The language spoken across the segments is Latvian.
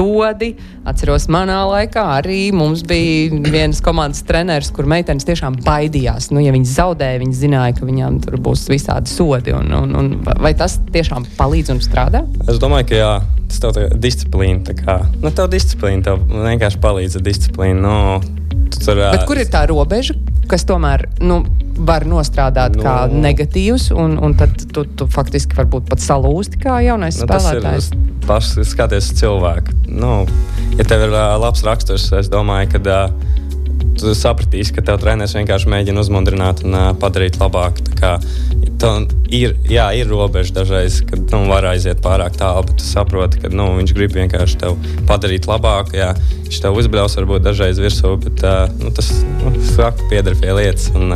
sodi. Atceros, manā laikā arī mums bija vienas komandas treneris, kur meitenes tiešām baidījās. Ja viņas zaudēja, viņas zināja, ka viņām tur būs visādi sodi. Un vai tas tiešām palīdz un strādā? Es domāju, ka jā. Tas tev disciplīna. Tev disciplīna, tev vienkārši palīdz ar disciplīnu. Bet kur ir tā robeža, kas tomēr var nostrādāt kā negatīvs, un tad tu faktiski varbūt pat salūsti kā jaunais spēlētājs? Tas ir skaties cilvēku. Ja tev ir labs raksturs, es domāju, ka tu sapratīsi, ka tev treneris vienkārši mēģina uzmundrināt un padarīt labāk. Ir robeža dažreiz, kad var aiziet pārāk tālu, bet tu saproti, ka viņš grib vienkārši tev padarīt labāk. Jā, viņš tev uzbrauc varbūt dažreiz virsū, bet tas pieder pie lietas un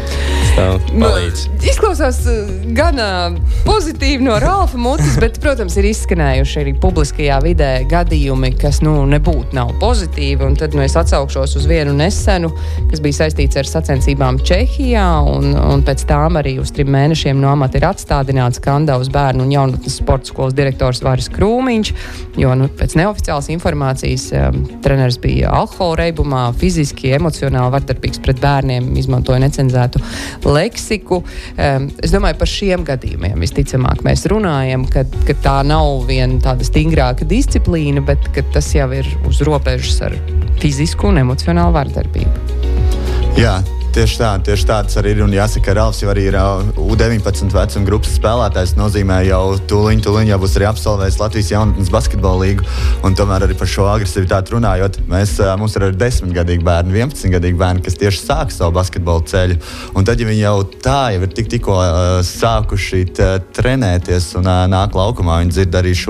palīdz. Izklausās gan pozitīvi no Ralfa mutes, bet, protams, ir izskanējuši arī publiskajā vidē gadījumi, kas nebūtu nav pozitīvi, un tad es atsaukšos uz vienu nesenu, kas bija saistīts ar sacensībām Čehijā, un pēc tām arī uz 3 mēnešiem no amata ir atstādināts Kandavas bērnu un jaunatnes sporta skolas direktors Varis Krūmiņš, jo pēc neoficiālas informācijas treneris bija alkohola reibumā, fiziski, emocionāli vardarbīgs pret bērniem, izmantoja necenzētu leksiku. Es domāju, par šiem gadījumiem visticamāk mēs runājam, ka tā nav viena tāda stingrāka disciplīna, bet ka tas jau ir uz robežas ar fizisku un emocionālu vardarbību. Jā. Tieši tā tas arī ir, un jāsaka, Ralfs jau arī ir U19 vecuma grupas spēlētājs, nozīmē jau tūliņ jau būs arī absolvējis Latvijas jaunatnes basketbola līgu, un tomēr arī par šo agresivitāti runājot, mums ir arī 10-gadīgi bērni, 11-gadīgi bērni, kas tieši sāk savu basketbola ceļu, un tad, ja viņi jau ir tikko sākuši trenēties un nāk laukumā, viņi dzird arī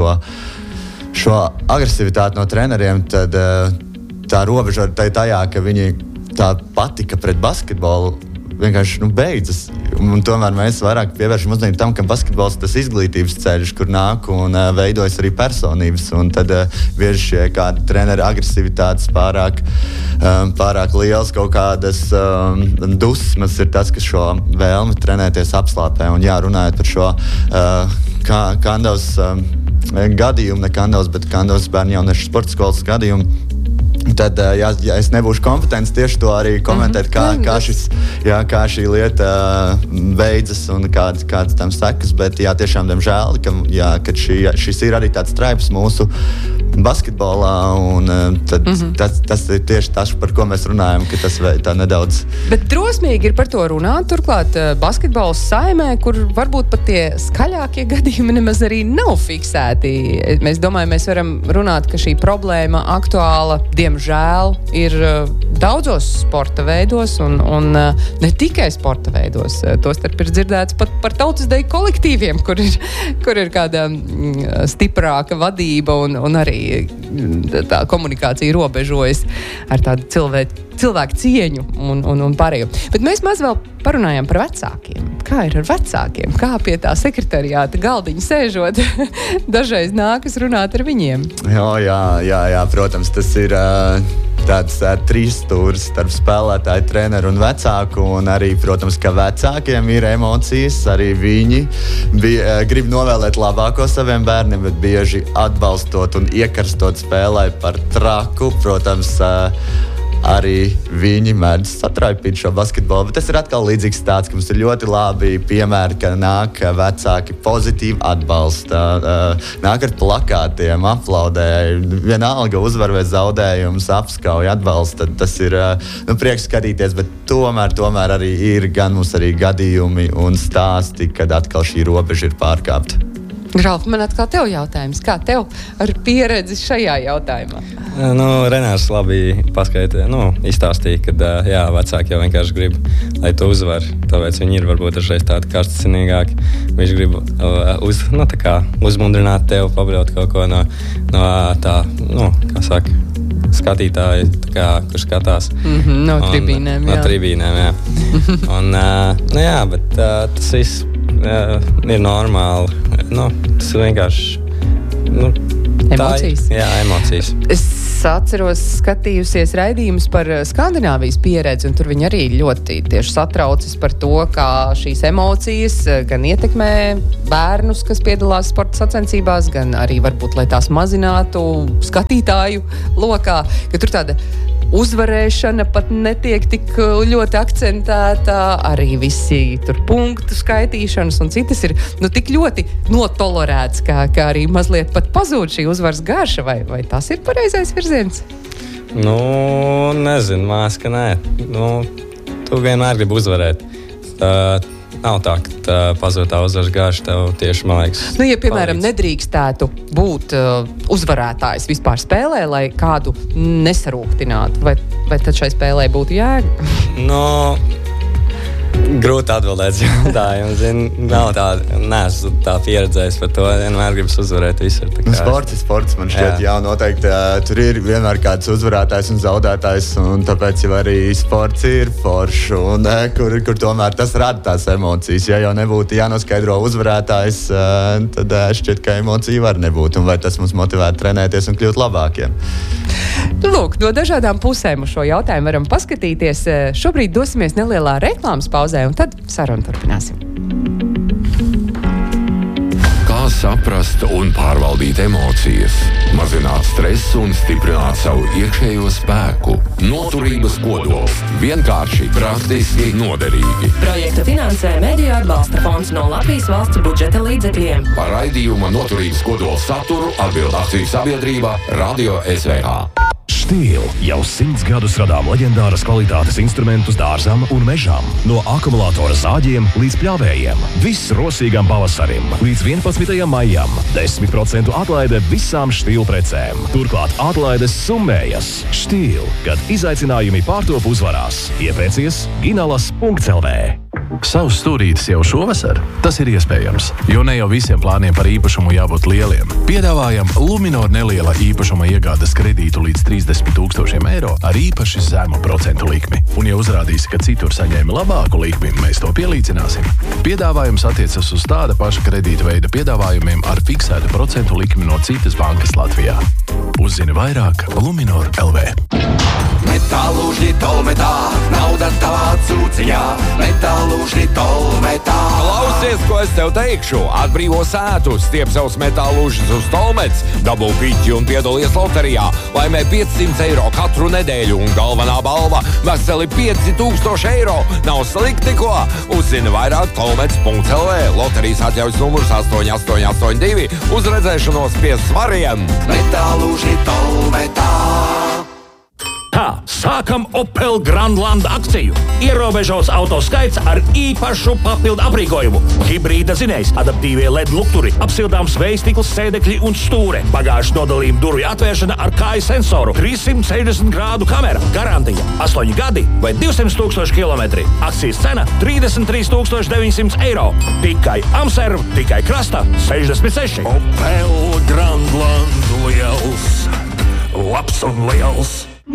šo agresivitāti no treneriem, tad tā robeža tajā, ka viņi tā patika pret basketbolu vienkārši beidzas. Un tomēr mēs vairāk pievēršam uzmanību tam, ka basketbols tas izglītības ceļš, kur nāk un veidojas arī personības. Un tad bieži šie kādi treneri agresivitātes pārāk liels, kaut kādas dusmas ir tas, kas šo vēlmi trenēties apslāpē. Un jā, runājot par šo Kandavas gadījumu, ne Kandavas, bet Kandavas bērnu jauniešu sporta skolas gadījumu, tad ja es nebūšu kompetents tieši to arī komentēt, kā šī lieta beidzas un kādas tam sekas, bet jā, tiešām, diemžēl, ka šis ir arī tāds traips mūsu basketbolā, un tas ir tieši tas, par ko mēs runājam, ka tas tā nedaudz... Bet drosmīgi ir par to runāt, turklāt basketbols saimē, kur varbūt pat tie skaļākie gadījumi nemaz arī nav fiksēti. Mēs domājam, mēs varam runāt, ka šī problēma aktuāla, diemžēl, ir daudzos sporta veidos un ne tikai sporta veidos. Tostarp ir dzirdēts pat par tautasdeju kolektīviem, kur ir kāda stiprāka vadība un arī tā komunikācija robežojas ar tādu cilvēku cieņu un pārējo. Bet mēs maz vēl parunājām par vecākiem. Kā ir ar vecākiem? Kā pie tā sekretariāta galdiņa sēžot? Dažreiz nākas runāt ar viņiem. Jā, protams, tas ir tāds trīsstūris starp spēlētāju, treneru un vecāku, un arī, protams, ka vecākiem ir emocijas, arī viņi grib novēlēt labāko saviem bērniem, bet bieži atbalstot un iekarstot spēlē par traku, protams, arī viņi mēdz satraipīt šo basketbolu, bet tas ir atkal līdzīgs tāds, ka mums ir ļoti labi piemēri, ka nāk vecāki pozitīvi atbalsta, nāk ar plakātiem, aplaudē, vienalga uzvar vai zaudējums, apskauj, atbalsta, tas ir prieks skatīties, bet tomēr arī ir gan mums arī gadījumi un stāsti, kad atkal šī robeža ir pārkāpta. Ralf, man atkal tev jautājums. Kā tev ar pieredzi šajā jautājumā? Renārs labi paskaidroja, izstāstīja, ka vecāki jau vienkārši grib, lai tu uzvari. Tāpēc viņi ir varbūt dažreiz tādi karstasinīgāki. Viņš grib uzmundrināt tevi, pabraukt kaut ko no tā, kā saka, skatītāji, kur skatās. No tribīnēm, jā. No tribīnēm, jā. Un, bet tas viss ir normāli. Tas vienkārši... Emocijas? Jā, emocijas. atceros skatījusies raidījumus par Skandināvijas pieredzi, un tur viņi arī ļoti tieši satraucas par to, kā šīs emocijas gan ietekmē bērnus, kas piedalās sporta sacensībās, gan arī varbūt, lai tās mazinātu skatītāju lokā, ka tur tāda uzvarēšana pat netiek tik ļoti akcentēta, arī visi tur punktu skaitīšanas un citas ir tik ļoti notolerēts, kā arī mazliet pat pazūd šī uzvaras garša, vai tas ir pareizais virziens? Nezinu, ka nē. Tu vienmēr gribi uzvarēt. Nav tā, ka pazūd tā uzvaras garša tev tieši, man liekas. Ja, piemēram, nedrīkstētu būt uzvarētājs vispār spēlē, lai kādu nesarūktinātu, vai tad šai spēlē būtu jēga? Grūti atbildēt jautājumu. Nav neesmu tā pieredzējis par to. Vienmēr gribas uzvarēt visur. Sports man šķiet, jā, noteikti. Tur ir vienmēr kāds uzvarētājs un zaudētājs, un tāpēc jau arī sports ir foršs, un kur tomēr tas rada tās emocijas. Ja jau nebūtu jānoskaidro uzvarētājs, tad šķiet, ka emocija var nebūt, un vai tas mums motivētu trenēties un kļūt labākiem. Lūk, no dažādām pusēm uz šo jautājumu varam paskatīties. Šobrīd dosimies nelielā reklāmas pauzē, un tad sarunu turpināsim. Kā saprast un pārvaldīt emocijas, mazināt stresu un stiprināt savu iekšējo spēku? Noturības kodols. Vienkārši, praktiski, noderīgi. Projektu finansē Mediju atbalsta fonds no Latvijas valsts budžeta līdzekļiem. Par raidījuma Noturības kodols saturu atbild akciju sabiedrība Radio SVH. Steel jau 100 gadus radām leģendāras kvalitātes instrumentus dārzam un mežam. No akumulātora zāģiem līdz pļāvējiem. Viss rosīgam pavasarim. Līdz 11. maijam 10% atlaide visām Steel precēm. Turklāt atlaides summējas. Steel, kad izaicinājumi pārtop uzvarās. Iepēcies ginalas.lv. Savs stūrītis jau šovasar? Tas ir iespējams, jo ne jau visiem plāniem par īpašumu jābūt lieliem. Piedāvājam Luminor neliela īpašuma iegādes kredītu līdz 30 000 eiro ar īpaši zemu procentu likmi. Un ja uzrādīsi, ka citur saņēmi labāku likmi, mēs to pielīdzināsim. Piedāvājums attiecas uz tāda paša kredīta veida piedāvājumiem ar fiksētu procentu likmi no citas bankas Latvijā. Uzzini vairāk Luminor LV. Metālūžņi Tolmetā, nauda tavā cūciņā. Metālūžņi Tolmetā. Klausies, ko es tev teikšu. Atbrīvo sētu, stiep savus metālūžņus uz Tolmets, dabū piķi un piedalies loterijā. Laimē 500 eiro katru nedēļu un galvenā balva veseli 5000 eiro. Nav slikti, ko? Uzzini vairāk Tolmets.lv. Loterijas atļaujas numurs 8882. Uz redzēšanos pie svariem. Metālūžņi Tolmetā. Sākam Opel Grandland akciju. Ierobežots autoskaits ar īpašu papildu aprīkojumu. Hibrīda zinējs, adaptīvie LED lukturi, apsildāms vējstikls, sēdekļi un stūre. Bagāžas nodalījuma durvju atvēršana ar kāju sensoru. 360 grādu kamera. Garantija 8 gadi vai 200 000 kilometri. Akcijas cena 33 900 eiro. Tikai Amserv, tikai krasta 66. Opel Grandland liels. Labs un liels.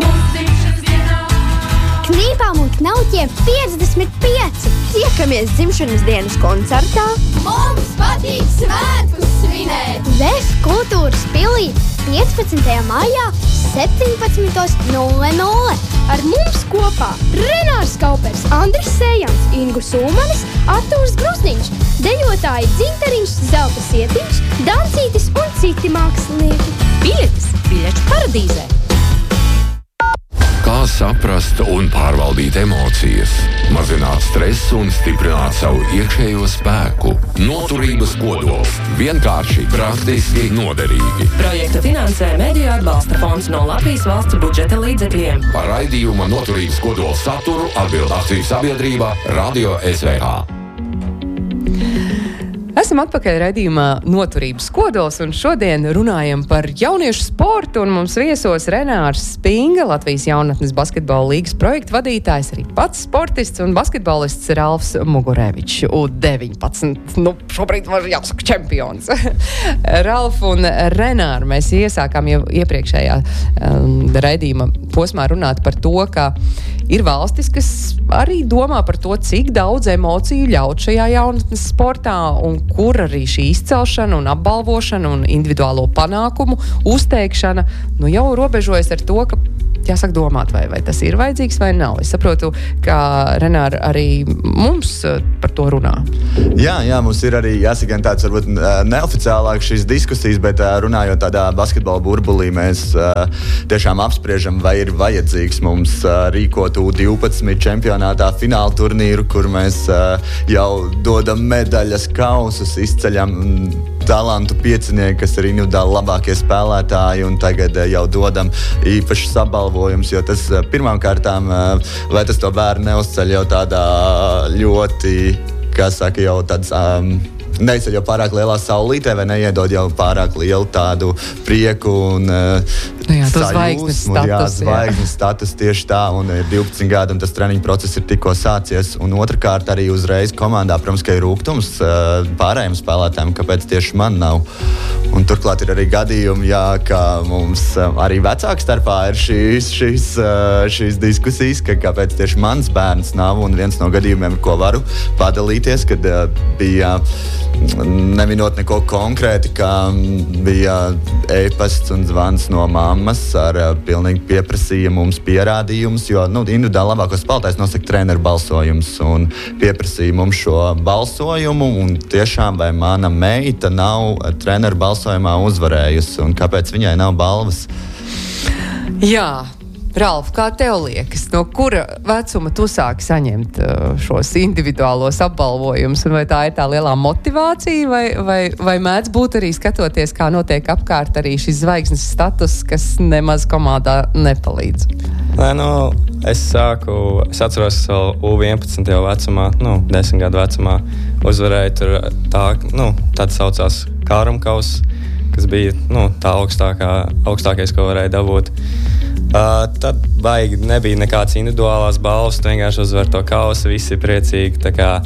Knīpām un knautiem 55. Tiekamies dzimšanas dienas koncertā. Mums patīk svētkus svinēt. Vēs kultūras pilī 15. maijā 17:00. Ar mums kopā Renārs Kaupers, Andris Sējans, Ingus Ulmanis, Artūrs Grusniņš, dejotāji Dzinteriņš, Zelta Sietiņš, Dancītis un citi mākslinieki. Biļetes Biļeču paradīzē. Kā saprast un pārvaldīt emocijas, mazināt stresu un stiprināt savu iekšējo spēku? Noturības kodols. Vienkārši, praktiski, noderīgi. Projektu finansē Mediju atbalsta fonds no Latvijas valsts budžeta līdzekļiem. Par raidījuma Noturības kodols saturu atbild akciju sabiedrība Radio SVH. Esam atpakaļ raidījumā Noturības kodols, un šodien runājam par jauniešu sportu, un mums viesos Renārs Spinga, Latvijas jaunatnes basketbola līgas projektu vadītājs, arī pats sportists un basketbolists Ralfs Mugurevičs, U19. Šobrīd var jāsaka čempions. Ralf un Renāri, mēs iesākām jau iepriekšējā raidījuma posmā runāt par to, ka ir valstis, kas arī domā par to, cik daudz emociju ļaut šajā jaunatnes sportā un kur arī šī izcelšana un apbalvošana un individuālo panākumu uzteikšana, jau robežojas ar to, ka jāsaka domāt, vai tas ir vajadzīgs vai nav. Es saprotu, ka Renāra arī mums par to runā. Jā, mums ir arī jāsaka tāds varbūt neoficiālāk šīs diskusijas, bet runājot tādā basketbola burbulī, mēs tiešām apspriežam, vai ir vajadzīgs mums rīkot U12 čempionātā fināla turnīru, kur mēs jau dodam medaļas, kausus, izceļam talantu piecinieki, kas ir individuāli labākie spēlētāji, un tagad jau dodam īpašas apbalvojumus, jo tas pirmām kārtām, lai tas to bērnu neuzceļ jau tādā ļoti, kā saka, jau tāds neizceļ jau pārāk lielā saulītē, vai neiedod jau pārāk lielu tādu prieku un zvaigznes status tieši tā, un ir 12 gadi, un tas treniņu process ir tikko sācies, un otrkārt arī uzreiz komandā, protams, ka ir rūgtums pārējiem spēlētājiem, kāpēc tieši man nav. Un turklāt ir arī gadījumi, ka mums arī vecāku starpā ir šīs diskusijas, ka kāpēc tieši mans bērns nav, un viens no gadījumiem, ko varu padalīties, kad bija neminot neko konkrēti, ka bija e-pasts un zvans no mammas ar pilnīgi pieprasīja mums pierādījumus, jo individuāli labākos spēlētājs nosaka treneru balsojums un pieprasīja mums šo balsojumu, un tiešām vai mana meita nav treneru balsojumā uzvarējusi, un kāpēc viņai nav balvas? Jā. Ralf, kā tev liekas, no kura vecuma tu sāki saņemt šos individuālos apbalvojumus, un vai tā ir tā lielā motivācija, vai mēdz būt arī skatoties, kā notiek apkārt arī šis zvaigznes status, kas nemaz komandā nepalīdz? Es atceros vēl U11 jau vecumā, 10 gadu vecumā, uzvarēju tur tad saucās Kārumkaus, kas bija tā augstākais, ko varēja dabūt. Tad baigi nebija nekāds individuālās balvas, tu vienkārši uzvar to kausu, visi priecīgi. Tā kā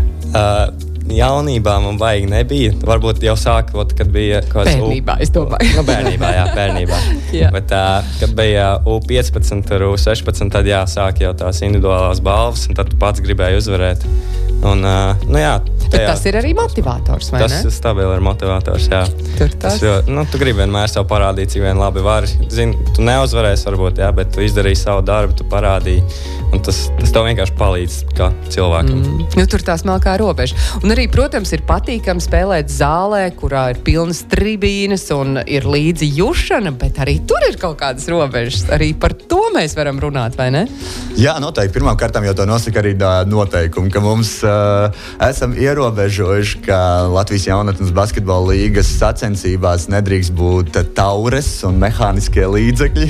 jaunībā man baigi nebija. Varbūt jau sākot, kad bija bērnībā, es domāju. Bērnībā. Bet kad bija U15 ar U16, tad sāk jau tās individuālās balvas, un tad tu pats gribēji uzvarēt. Un, tas ir arī motivators, vai ne? Tas ir stabili motivators, jā. Tu gribi vienmēr sev parādīt, cik vien labi vari. Zini, tu neuzvarēsi varbūt, bet tu izdarīji savu darbu, tu parādīji. Un tas tev vienkārši palīdz kā cilvēkam. Tur tā smalkā robeža. Un arī, protams, ir patīkami spēlēt zālē, kurā ir pilnas tribīnes un ir līdzi jušana, bet arī tur ir kaut kādas robežas. Arī par to mēs varam runāt, vai ne? Jā, noteikti. Pirmām kārtām jau to nosaka arī noteikumi, ka mums esam ierobežojuši, ka Latvijas jaunatnes basketbola līgas sacensībās nedrīkst būt taures un mehāniskie līdzekļi.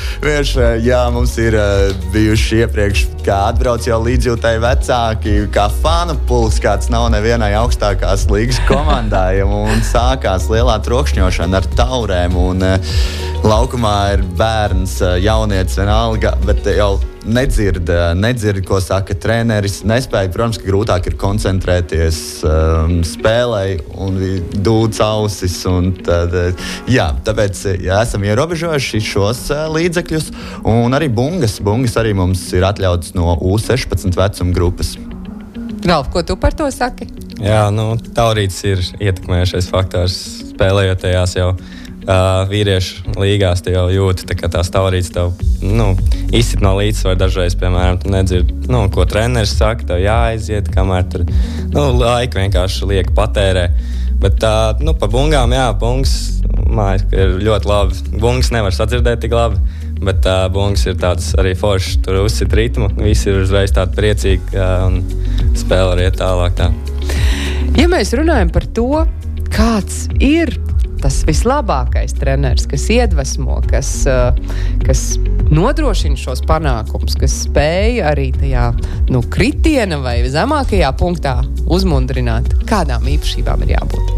Mums ir bijuši iepriekš, kā atbrauc jau līdzjūtēji vecāki, kā fanu pulks, kāds nav nevienai augstākās līgas komandai, un sākās lielā trokšņošana ar taurēm, un laukumā ir bērns, jaunietis vienalga, bet jau nedzird, ko saka treneris, nespēja, protams, ka grūtāk ir koncentrēties spēlei un dūts ausis, un tāpēc esam ierobežojuši šos līdzekļus, un arī bungas arī mums ir atļauts no U16 vecuma grupas. Ralf, ko tu par to saki? Jā, taurītis ir ietekmējušais faktors spēlējot tajās jau vīriešu līgās, tu jau jūti, tā kā tās taurītes tev izsit no līdzsvaru dažreiz, piemēram, tu nedzird, ko treneris saka, tev jāaiziet, kamēr tur laika vienkārši liek patērē. Bet pa bungām, bungas ir ļoti labi. Bungas nevar sadzirdēt tik labi, bet bungas ir tāds arī foršs, tur uzsit ritmu, visi ir uzreiz tādi priecīgi un spēle arī iet tālāk tā. Ja mēs runājam par to, kāds ir tas vislabākais treneris, kas iedvesmo, kas nodrošina šos panākumus, kas spēja arī tajā kritiena vai zemākajā punktā uzmundrināt, kādām īpašībām ir jābūt?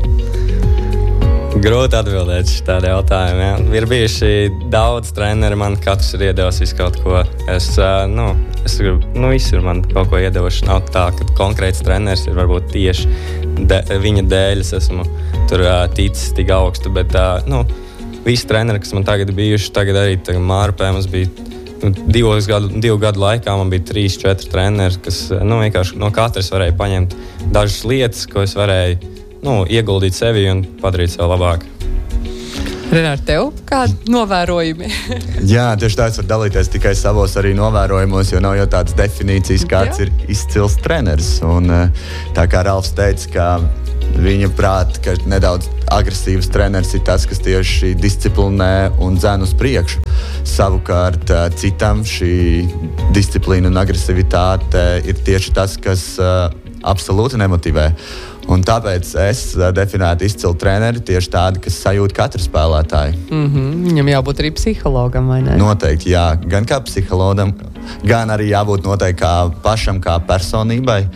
Grūti atbildēt šādi jautājumi. Ir bijuši daudz treneri, man katrs ir iedevis visu kaut ko. Es gribu, visi ir man kaut ko iedevuši. Nav tā, ka konkrēts treneris ir varbūt tieši viņa dēļ es esmu tur ticis tik augstu, bet visi treneri, kas man tagad bijuši, tagad arī Mārupē mums bija 2 gadu laikā, man bija 3-4 treneri, kas vienkārši no katras varēja paņemt dažas lietas, ko es varēju ieguldīt sevi un padarīt sev labāk. Renār, tev kādi novērojumi? Jā, tieši tā es varu dalīties tikai savos arī novērojumos, jo nav jau tādas definīcijas, kāds ir izcils treneris. Un tā kā Ralfs teica, ka viņa prāt, ka nedaudz agresīvs treneris ir tas, kas tieši disciplinē un dzen uz priekšu. Savukārt citam šī disciplīna un agresivitāte ir tieši tas, kas absolūti nemotivē. Un tāpēc es definētu izcilu treneri tieši tādu, kas sajūt katru spēlētāju. Viņam jābūt arī psihologam, vai ne? Noteikti, jā. Gan kā psihologam, gan arī jābūt noteikti kā pašam, kā personībai,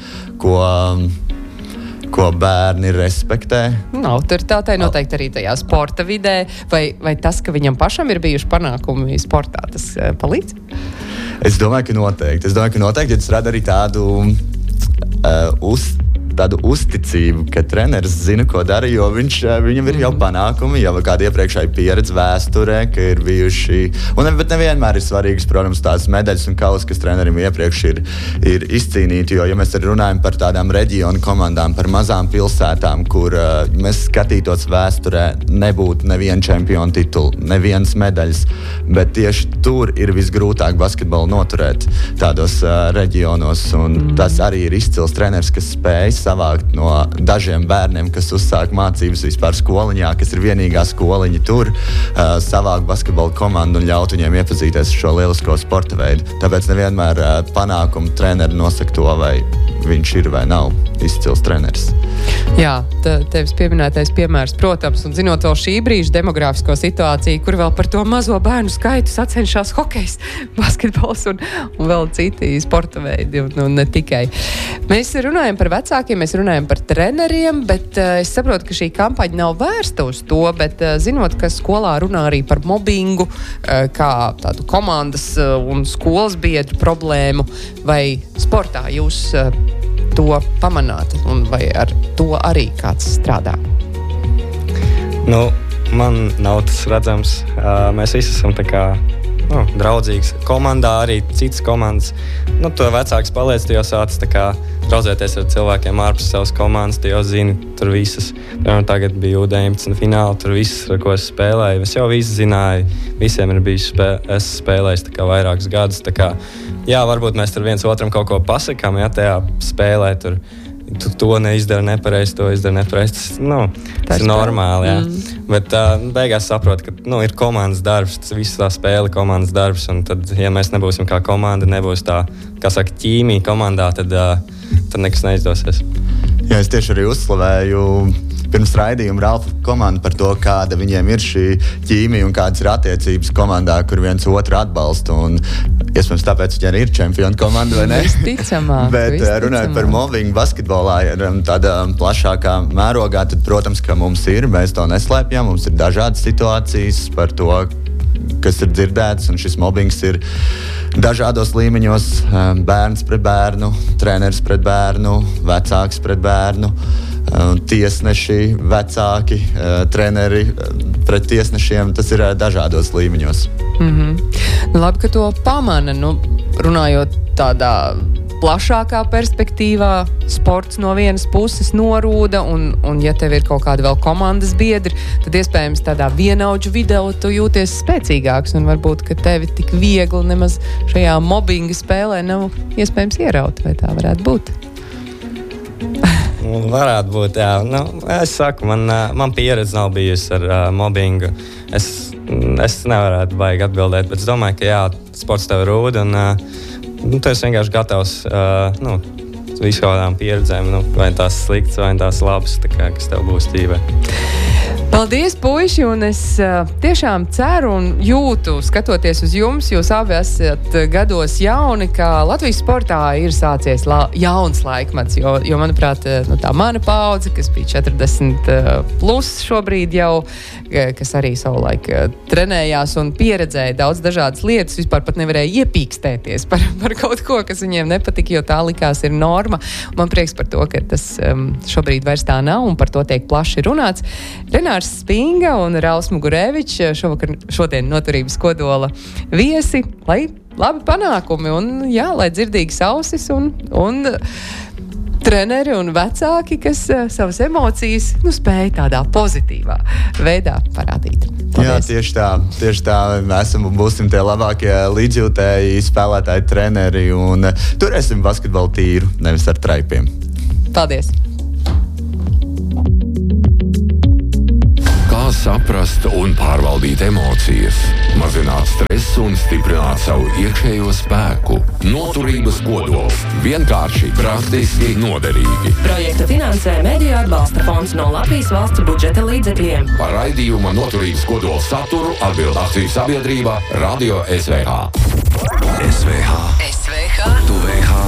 ko bērni respektē. Autoritātei noteikti arī tajā sporta vidē. Vai tas, ka viņam pašam ir bijuši panākumi sportā, tas palīdz? Es domāju, ka noteikti. Ja tas rada arī tādu uzticību, ka treneris zina, ko dara, jo viņam ir jau panākumi, jau kāda iepriekšēja pieredze vēsturē, ka ir bijuši. Bet nevienmēr ir svarīgas, protams, tās medaļas un kausi, kas trenerim iepriekš ir izcīnīti. Jo, ja mēs arī runājam par tādām reģionu komandām, par mazām pilsētām, kur mēs skatītos vēsturē, nebūtu neviena čempiona titula, nevienas medaļas, bet tieši tur ir visgrūtāk basketbolu noturēt tādos reģionos. Un tas arī ir izcils treneris, kas spēj savākt no dažiem bērniem, kas uzsāk mācības vispār skoliņā, kas ir vienīgā skoliņa tur, savākt basketbola komandu un ļaut viņiem iepazīties ar šo lielisko sporta veidu. Tāpēc nevienmēr panākumu treneri nosaka to, vai viņš ir vai nav izcils treneris. Jā, tevis pieminētais piemērs, protams, un zinot vēl šī brīža demogrāfisko situāciju, kur vēl par to mazo bērnu skaitu sacenšās hokejs, basketbols un vēl citi sporta veidi, un ne tikai. Mēs runājam par vecākiem, mēs runājam par treneriem, bet es saprotu, ka šī kampaņa nav vērsta uz to, bet zinot, ka skolā runā arī par mobbingu, kā tādu komandas un skolas biedru problēmu, vai sportā jūs to pamanāt, un vai ar to arī kāds strādā? Man nav tas redzams. Mēs visi esam tā kā draudzīgs. Komandā arī citas komandas. To vecāks paliec, tu jau sāc tā kā draudzēties ar cilvēkiem ārpus savas komandas, tu jau zini, tur visas. Tagad bija U19 fināli, tur visas, ar ko es spēlēju. Es jau visu zināju, visiem ir bijis es spēlējis tā kā vairākus gadus. Tā kā, jā, varbūt mēs tur viens otram kaut ko pasakām, ja tajā spēlē tur. Tu to neizdara nepareizi, to izdara nepareizi. Tas ir normāli, jā. Bet beigās saprot, ka ir komandas darbs, tas viss tā spēle komandas darbs, un tad, ja mēs nebūsim kā komanda, nebūs tā, kā saka, ķīmija komandā, tad nekas neizdosies. Jā, es tieši arī uzslavēju pirms raidījuma Ralfa komandu par to, kāda viņiem ir šī ķīmija un kādas ir attiecības komandā, kur viens otru atbalsta. Un iespējams tāpēc viņi arī ir čempionu komanda, vai ne? Visticamāk. Bet runājot par mobbingu basketbolā, tādā plašākā mērogā, tad, protams, ka mums mēs to neslēpjam, mums ir dažādas situācijas par to, kas ir dzirdēts, un šis mobbings ir dažādos līmeņos. Bērns pret bērnu, treneris pret bērnu, vecāks pret bērnu, tiesneši, vecāki, treneri pret tiesnešiem. Tas ir dažādos līmeņos. Labi, ka to pamana. Runājot tādā plašākā perspektīvā, sports no vienas puses norūda, un ja tev ir kaut kādi vēl komandas biedri, tad iespējams tādā vienaudžu video tu jūties spēcīgāks, un varbūt, ka tevi tik viegli nemaz šajā mobbinga spēlē nav iespējams ieraut, vai tā varētu būt? Varētu būt, jā. Es saku, man pieredze nav bijusi ar mobbingu. Es nevarētu baigi atbildēt, bet es domāju, ka jā, sports tev rūda, un tu esi vienkārši gatavs visu kādām pieredzēm, vai tās sliktas, vai tās labas, kas tev būs dzīvē. Paldies, puiši, un es tiešām ceru un jūtu, skatoties uz jums, jūs abi esat gados jauni, ka Latvijas sportā ir sācies jauns laikmets, jo manuprāt, tā mana paudze, kas bija 40 plus šobrīd jau, kas arī savulaik trenējās un pieredzēja daudz dažādas lietas, vispār pat nevarēja iepīkstēties par kaut ko, kas viņiem nepatika, jo tā likās ir norma. Man prieks par to, ka tas šobrīd vairs tā nav un par to tiek plaši runāts. Renārs Spinga un Ralfs Mugurevičs šodien Noturības kodola viesi, lai labi panākumi un jā, lai dzirdīgas ausis un treneri un vecāki, kas savas emocijas spēj tādā pozitīvā veidā parādīt. Paldies. Jā, tieši tā. Mēs būsim tie labākie līdzjūtēji, spēlētāji, treneri un turēsim basketbolu tīru, nevis ar traipiem. Paldies! Kā saprast un pārvaldīt emocijas, mazināt stresu un stiprināt savu iekšējo spēku. Noturības kodols. Vienkārši, praktiski, noderīgi. Projektu finansē Mediju atbalsta fonds no Latvijas valsts budžeta līdzekļiem. Par raidījuma Noturības kodola saturu atbild akciju sabiedrība Radio SVH. SVH. SVH. Tu VH.